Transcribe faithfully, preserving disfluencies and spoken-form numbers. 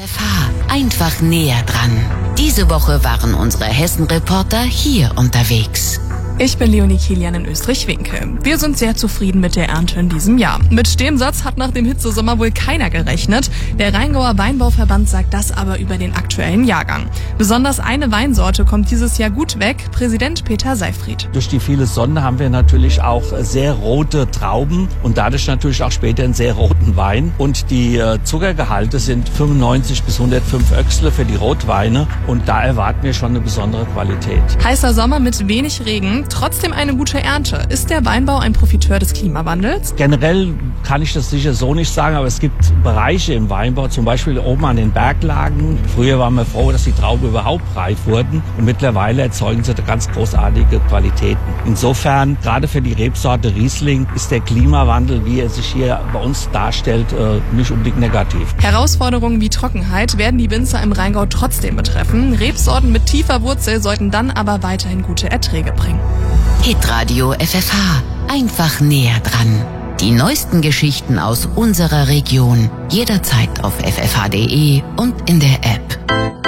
F H, einfach näher dran. Diese Woche waren unsere Hessen-Reporter hier unterwegs. Ich bin Leonie Kilian in Österreich-Winkel. Wir sind sehr zufrieden mit der Ernte in diesem Jahr. Mit dem Satz hat nach dem Hitzesommer wohl keiner gerechnet. Der Rheingauer Weinbauverband sagt das aber über den aktuellen Jahrgang. Besonders eine Weinsorte kommt dieses Jahr gut weg, Präsident Peter Seyfried. Durch die viele Sonne haben wir natürlich auch sehr rote Trauben und dadurch natürlich auch später einen sehr roten Wein. Und die Zuckergehalte sind fünfundneunzig bis hundertfünf Öchsle für die Rotweine und da erwarten wir schon eine besondere Qualität. Heißer Sommer mit wenig Regen. Trotzdem eine gute Ernte. Ist der Weinbau ein Profiteur des Klimawandels? Generell kann ich das sicher so nicht sagen, aber es gibt Bereiche im Weinbau, zum Beispiel oben an den Berglagen. Früher waren wir froh, dass die Trauben überhaupt reif wurden und mittlerweile erzeugen sie ganz großartige Qualitäten. Insofern, gerade für die Rebsorte Riesling, ist der Klimawandel, wie er sich hier bei uns darstellt, nicht unbedingt negativ. Herausforderungen wie Trockenheit werden die Winzer im Rheingau trotzdem betreffen. Rebsorten mit tiefer Wurzel sollten dann aber weiterhin gute Erträge bringen. Hitradio F F H, einfach näher dran. Die neuesten Geschichten aus unserer Region, jederzeit auf f f h punkt d e und in der App.